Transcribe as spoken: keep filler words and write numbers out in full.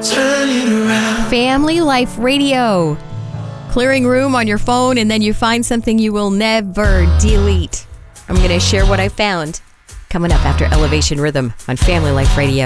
turn it around. Family Life Radio. Clearing room on your phone and then you find something you will never delete. I'm going to share what I found coming up after Elevation Rhythm on Family Life Radio.